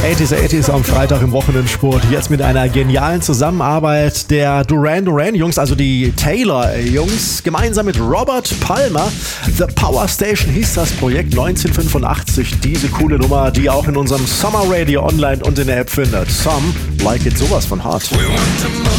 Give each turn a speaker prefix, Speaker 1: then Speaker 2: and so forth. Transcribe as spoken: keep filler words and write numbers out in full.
Speaker 1: achtziger achtziger am Freitag im Wochenendsport. Jetzt mit einer genialen Zusammenarbeit der Duran Duran Jungs, also die Taylor Jungs, gemeinsam mit Robert Palmer. The Power Station hieß das Projekt neunzehnhundertfünfundachtzig. Diese coole Nummer, die ihr auch in unserem Summer Radio online und in der App findet. Some like it sowas von hart.